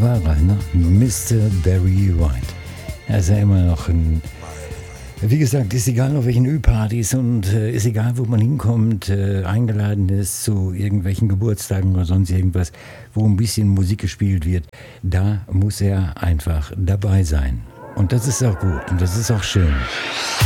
war er, ne? Mr. Barry White. Er ist ja immer noch ein... Wie gesagt, ist egal auf welchen Ü-Partys und ist egal, wo man hinkommt, eingeladen ist zu irgendwelchen Geburtstagen oder sonst irgendwas, wo ein bisschen Musik gespielt wird, da muss er einfach dabei sein. Und das ist auch gut und das ist auch schön.